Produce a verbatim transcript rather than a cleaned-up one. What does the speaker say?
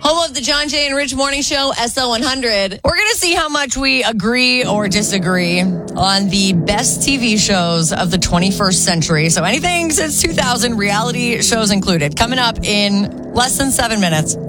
Home of the John Jay and Rich Morning Show, S L one hundred. We're going to see how much we agree or disagree on the best T V shows of the twenty-first century. So anything since two thousand, reality shows included. Coming up in less than seven minutes.